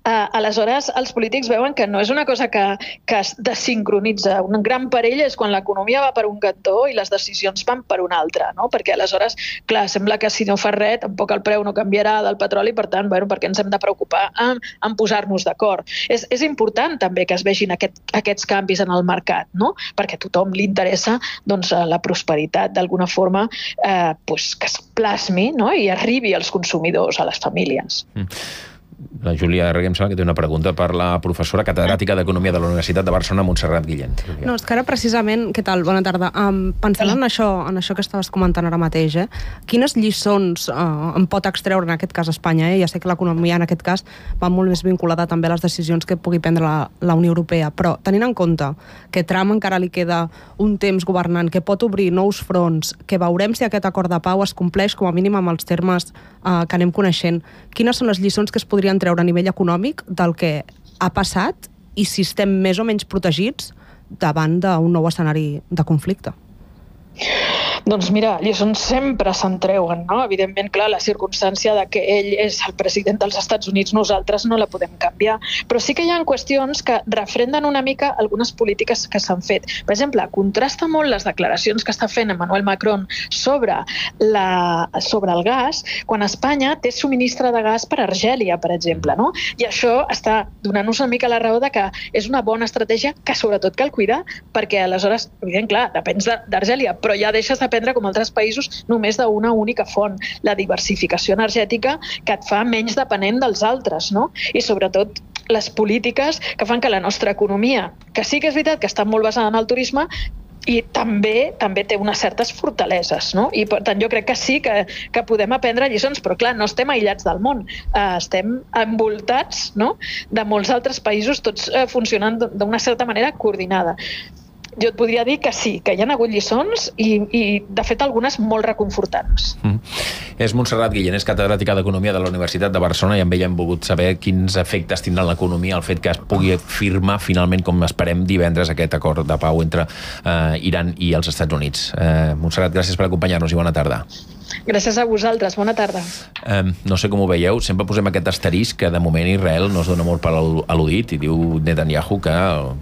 aleshores els polítics veuen que no és una cosa que es desincronitza. Un gran perill és quan l'economia va per un cantó i les decisions van per un altre, no? Perquè aleshores, clar, sembla que si no fa res, tampoc el preu no canviarà del petroli, per tant, per què ens hem de preocupar en posar-nos d'acord? És important també que es vegin aquests canvis en el mercat, no? Perquè a tothom li interessa la prosperitat d'alguna forma que es plasmi, no? I arribi als consumidors, a les famílies. La Júlia Herrera em sembla que té una pregunta per la professora catedràtica d'Economia de la Universitat de Barcelona, Montserrat Guillén. No, és que ara precisament... Què tal? Bona tarda. Pensant en això que estaves comentant ara mateix, quines lliçons en pot extreure en aquest cas Espanya? Ja sé que l'economia en aquest cas va molt més vinculada també a les decisions que pugui prendre la Unió Europea, però tenint en compte que Trump encara li queda un temps governant, que pot obrir nous fronts, que veurem si aquest acord de pau es compleix com a mínim amb els termes que anem coneixent, quines són les lliçons que es podrien treure a nivell econòmic del que ha passat i si estem més o menys protegits davant d'un nou escenari de conflicte? Doncs mira, lliçons sempre se'n treuen, no? Evidentment, clar, la circumstància de que ell és el president dels Estats Units, nosaltres no la podem canviar, però sí que hi ha qüestions que refrenden una mica algunes polítiques que s'han fet. Per exemple, contrasta molt les declaracions que està fent Emmanuel Macron sobre el gas, quan Espanya té subministre de gas per Argèlia, per exemple, no? I això està donant-nos una mica la raó de que és una bona estratègia que sobretot cal cuidar, perquè aleshores, evident, clar, depens d'Argèlia, però ja deixes de prendre, com altres països, només d'una única font. La diversificació energètica que et fa menys dependent dels altres, no? I sobretot les polítiques que fan que la nostra economia, que sí que és veritat que està molt basada en el turisme, i també té unes certes fortaleses, no? I per tant jo crec que sí que podem aprendre lliçons, però clar, no estem aïllats del món, estem envoltats, no?, de molts altres països, tots funcionant d'una certa manera coordinada. Jo et podria dir que sí, que hi ha hagut lliçons i de fet, algunes molt reconfortants. És Montserrat Guillén, és catedràtica d'Economia de la Universitat de Barcelona, i amb ella hem volgut saber quins efectes tindrà en l'economia el fet que es pugui firmar finalment, com esperem, divendres aquest acord de pau entre Iran i els Estats Units. Montserrat, gràcies per acompanyar-nos i bona tarda. Gràcies a vosaltres, bona tarda. No sé com ho veieu, sempre posem aquest asterisc que de moment Israel no es dona molt per al·ludit, i diu Netanyahu que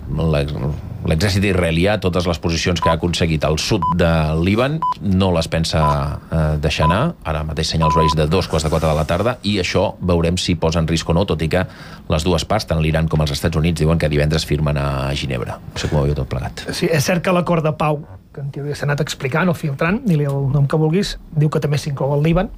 l'exèrcit israelià, totes les posicions que ha aconseguit al sud del Líban, no les pensa deixar anar. Ara mateix senyals horaris de 2:45 de la tarda, i això veurem si posa en risc o no, tot i que les dues parts, tant l'Iran com els Estats Units, diuen que divendres firmen a Ginebra. No sé com ho veieu tot plegat. Sí, és cert que l'acord de pau, que en teoria s'ha anat explicant o filtrant, ni el nom que vulguis, diu que també s'inclou el Líban,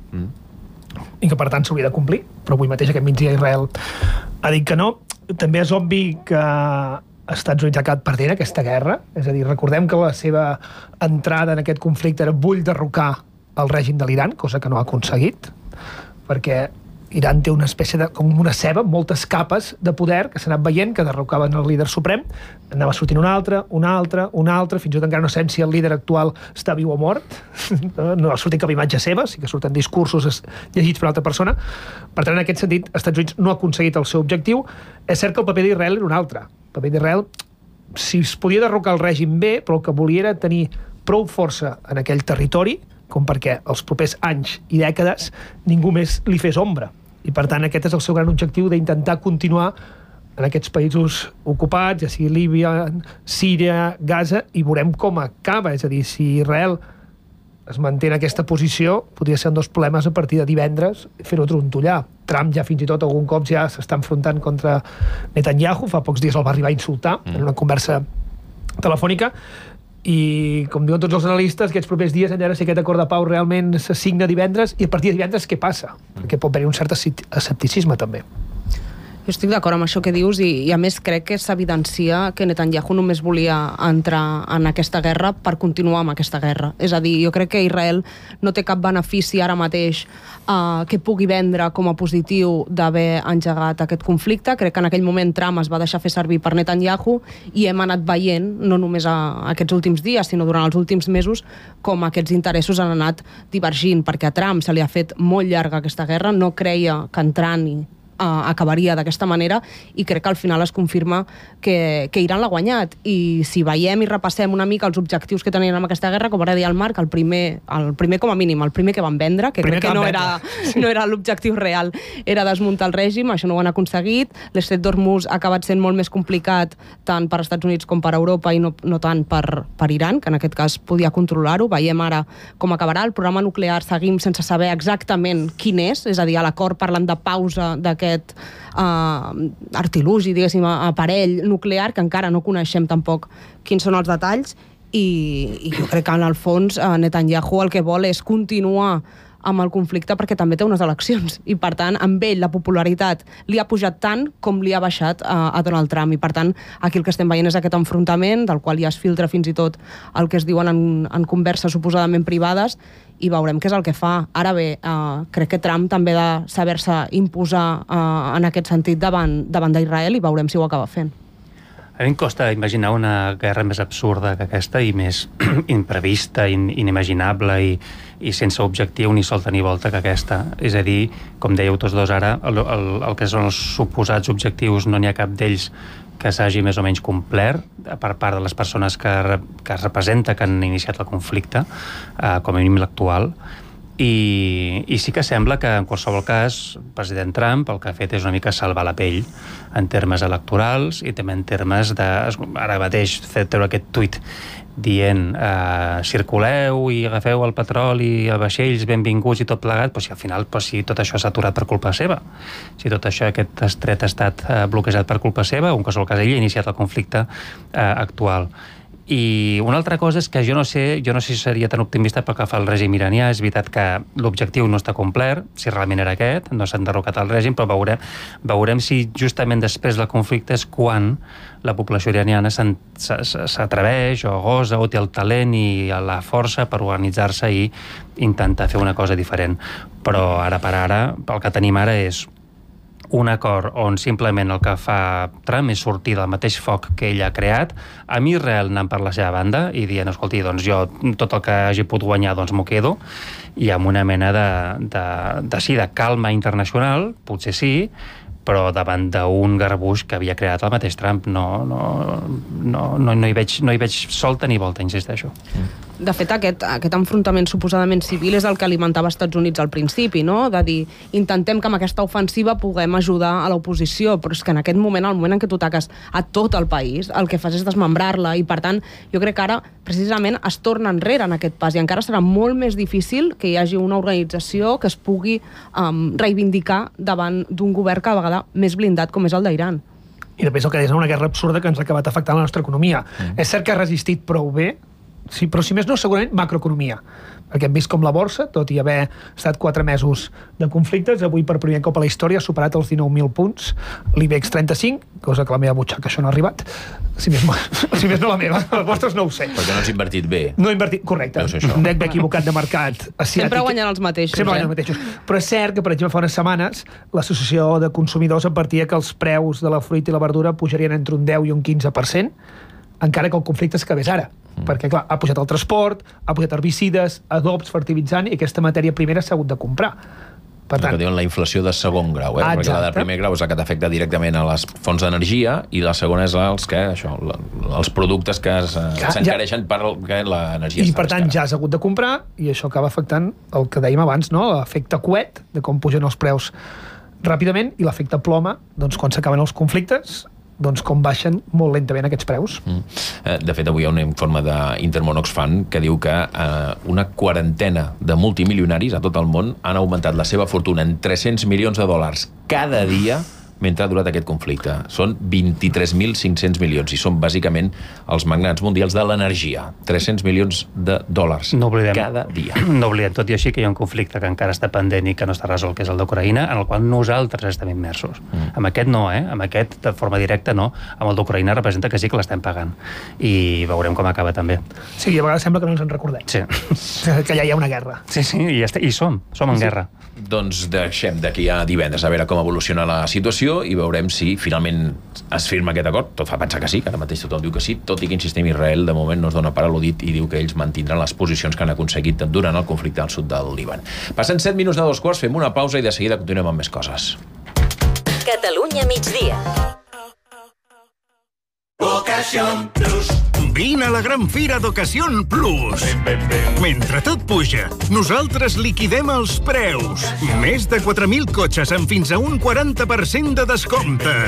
i que per tant s'hauria de complir, però avui mateix aquest migdia Israel ha dit que no. També és obvi que Estats Units ha acabat perdent aquesta guerra, és a dir, recordem que la seva entrada en aquest conflicte era vull derrocar el règim de l'Iran, cosa que no ha aconseguit, perquè Iran té una espècie de, com una ceba, moltes capes de poder que s'ha anat veient, que derrocaven el líder suprem, anava sortint un altre, fins i tot encara no sabem si el líder actual està viu o mort, no ha sortit cap imatge seva, sí que surten discursos llegits per una altra persona. Per tant, en aquest sentit, Estats Units no ha aconseguit el seu objectiu. És cert que el paper d'Israel era un altre. El paper d'Israel, si es podia derrocar el règim bé, però el que volia era tenir prou força en aquell territori com perquè els propers anys i dècades ningú més li fes ombra. I per tant aquest és el seu gran objectiu, d'intentar continuar en aquests països ocupats, ja sigui Líbia, Síria, Gaza, i veurem com acaba. És a dir, si Israel es manté en aquesta posició, podria ser un dels problemes a partir de divendres fer-ho trontollar. Trump ja fins i tot algun cop ja s'està enfrontant contra Netanyahu, fa pocs dies el va arribar a insultar en una conversa telefònica, i com diuen tots els analistes, aquests propers dies hem de veure si aquest acord de pau realment se signa divendres, i a partir de divendres què passa? Perquè pot haver un cert escepticisme també. Jo estic d'acord amb això que dius, i a més crec que s'evidencia que Netanyahu només volia entrar en aquesta guerra per continuar amb aquesta guerra. És a dir, jo crec que Israel no té cap benefici ara mateix que pugui vendre com a positiu d'haver engegat aquest conflicte. Crec que en aquell moment Trump es va deixar fer servir per Netanyahu, i hem anat veient, no només aquests últims dies, sinó durant els últims mesos, com aquests interessos han anat divergint, perquè a Trump se li ha fet molt llarga aquesta guerra, no creia que entrant-hi acabaria d'aquesta manera, i crec que al final es confirma que Iran l'ha guanyat. I si veiem i repassem una mica els objectius que tenien amb aquesta guerra, com ara deia el Marc, el primer com a mínim, el primer que van vendre, que crec que no era l'objectiu real, era desmuntar el règim, això no ho han aconseguit. L'Estret d'Hormuz ha acabat sent molt més complicat tant per Estats Units com per Europa i no tant per Iran, que en aquest cas podia controlar-ho. Veiem ara com acabarà. El programa nuclear seguim sense saber exactament quin és a dir, a l'acord parlen de pausa d'aquest artilugi, diguéssim, aparell nuclear, que encara no coneixem tampoc quins són els detalls, i jo crec que en el fons Netanyahu el que vol és continuar amb el conflicte perquè també té unes eleccions i per tant amb ell la popularitat li ha pujat tant com li ha baixat a Donald Trump, i per tant aquí el que estem veient és aquest enfrontament del qual ja es filtra fins i tot el que es diuen en converses suposadament privades, i veurem què és el que fa. Ara bé, crec que Trump també ha de saber-se imposar en aquest sentit davant d'Israel, i veurem si ho acaba fent. A mi em costa imaginar una guerra més absurda que aquesta i més imprevista, inimaginable i sense objectiu ni solta ni volta que aquesta. És a dir, com dèieu tots dos ara, el que són els suposats objectius no n'hi ha cap d'ells que s'hagi més o menys complert per part de les persones que es representa que han iniciat el conflicte, com a mínim l'actual. I sí que sembla que, en qualsevol cas, el president Trump el que ha fet és una mica salvar la pell en termes electorals i també en termes de... Ara mateix treure aquest tuit dient circuleu i agafeu el petroli, vaixells benvinguts i tot plegat, però si al final si tot això s'ha aturat per culpa seva, si tot això, aquest estret ha estat bloquejat per culpa seva, o en qualsevol cas ell ha iniciat el conflicte actual. I una altra cosa és que jo no sé si seria tan optimista pel que fa al règim iranià. És veritat que l'objectiu no està complert, si realment era aquest, no s'ha enderrocat el règim, però veurem si justament després del conflicte és quan la població iraniana s'atreveix o gosa o té el talent i la força per organitzar-se i intentar fer una cosa diferent. Però ara per ara, el que tenim ara és un acord on simplement el que fa Trump és sortir del mateix foc que ell ha creat, amb Israel anant per la seva banda i dient, escolti, doncs jo tot el que hagi pogut guanyar doncs m'ho quedo, i amb una mena de calma internacional, potser sí, però davant d'un garbuix que havia creat el mateix Trump. No hi veig solta ni volta, insisteixo. De fet, aquest enfrontament suposadament civil és el que alimentava Estats Units al principi, no? De dir, intentem que amb aquesta ofensiva puguem ajudar a l'oposició, però és que en aquest moment, al moment en què tu ataques a tot el país, el que fas és desmembrar-la, i per tant, jo crec que ara, precisament, es torna enrere en aquest pas, i encara serà molt més difícil que hi hagi una organització que es pugui reivindicar davant d'un govern cada vegada més blindat com és el d'Iran. I després el que és una guerra absurda que ens ha acabat afectant la nostra economia. És cert que ha resistit prou bé, sí, però si més no, segurament macroeconomia. Perquè hem vist com la borsa, tot i haver estat 4 mesos de conflictes, avui per primer cop a la història ha superat els 19.000 punts, l'IBEX 35, cosa que la meva butxaca això no ha arribat, si més no la meva, els vostres no ho sé. Perquè no has invertit bé. No he invertit, correcte, no m'he equivocat de mercat asiàtic. Sempre guanyen els mateixos. Sempre guanyen els mateixos. Però és cert que, per exemple, fa unes setmanes l'Associació de Consumidors advertia que els preus de la fruita i la verdura pujarien entre un 10 i un 15%, encara que el conflicte es acabés ara. Perquè, clar, ha pujat el transport, ha pujat herbicides, adobs, fertilitzant, i aquesta matèria primera s'ha hagut de comprar. Per tant, que diuen la inflació de segon grau, perquè la de primer grau és la que t'afecta directament a les fonts d'energia, i la segona és els productes que s'encareixen per l'energia. I per tant ja has hagut de comprar, i això acaba afectant el que dèiem abans, no? L'efecte coet, de com pugen els preus ràpidament, i l'efecte ploma, doncs quan s'acaben els conflictes, doncs com baixen molt lentament aquests preus. De fet, avui hi ha un informe d'Intermón Oxfam que diu que una quarantena de multimilionaris a tot el món han augmentat la seva fortuna en $300 milions cada dia mentre ha durat aquest conflicte. Són 23.500 milions i són bàsicament els magnats mundials de l'energia. $300 milions cada dia. No oblidem, tot i així, que hi ha un conflicte que encara està pendent i que no està resolt, que és el d'Ucraïna, en el qual nosaltres estem immersos. Amb aquest no, amb aquest de forma directa no. Amb el d'Ucraïna representa que sí que l'estem pagant. I veurem com acaba també. Sí, a vegades sembla que no ens en recordem. Sí. Que ja hi ha una guerra. Sí, i som en guerra. Doncs deixem d'aquí a divendres a veure com evoluciona la situació i veurem si finalment es firma aquest acord. Tot fa pensar que sí, que ara mateix tothom diu que sí, tot i que, insistim, Israel de moment no es dona per al·ludit i diu que ells mantindran les posicions que han aconseguit durant el conflicte al sud del Líban. Passen 7 minuts de 2 quarts, fem una pausa i de seguida continuem amb més coses. Catalunya migdia. Ocasión Plus. Vine a la gran fira d'Ocasión Plus. Mentre tot puja, nosaltres liquidem els preus. Més de 4.000 cotxes amb fins a un 40% de descompte.